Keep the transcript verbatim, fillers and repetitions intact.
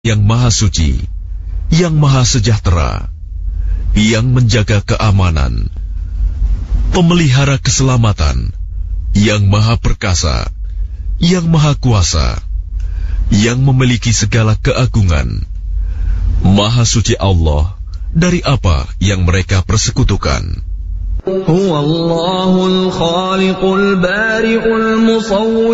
yang maha suci, yang maha sejahtera, yang menjaga keamanan, pemelihara keselamatan, yang maha perkasa, yang maha kuasa, yang memiliki segala keagungan. Maha suci Allah dari apa yang mereka persekutukan. Huwallahul khaliqul bari'ul musawwir